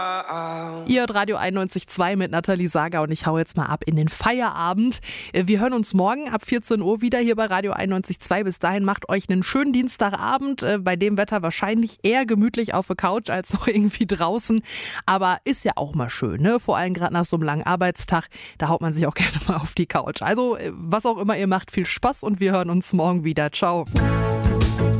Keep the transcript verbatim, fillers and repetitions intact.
Ihr hört Radio einundneunzig Komma zwei mit Nathalie Sager und ich hau jetzt mal ab in den Feierabend. Wir hören uns morgen ab vierzehn Uhr wieder hier bei Radio einundneunzig Komma zwei. Bis dahin macht euch einen schönen Dienstagabend. Bei dem Wetter wahrscheinlich eher gemütlich auf der Couch als noch irgendwie draußen. Aber ist ja auch mal schön, ne? Vor allem gerade nach so einem langen Arbeitstag. Da haut man sich auch gerne mal auf die Couch. Also was auch immer ihr macht, viel Spaß und wir hören uns morgen wieder. Ciao.